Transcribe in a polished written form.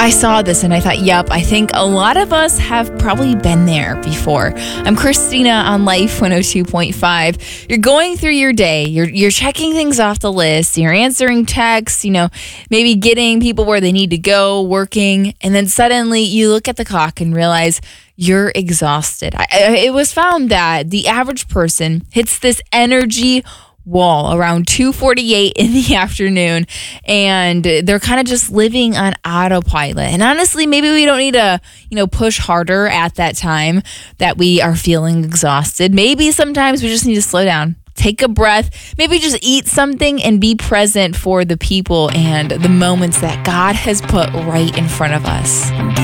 I saw this and I thought, yep, I think a lot of us have probably been there before. I'm Christina on Life 102.5. You're going through your day. You're checking things off the list. You're answering texts, maybe getting people where they need to go, working. And then suddenly you look at the clock and realize you're exhausted. It was found that the average person hits this energy wall around 2:48 in the afternoon, and they're kind of just living on autopilot. And honestly, maybe we don't need to push harder at that time that we are feeling exhausted. Maybe sometimes we just need to slow down, take a breath, maybe just eat something and be present for the people and the moments that God has put right in front of us.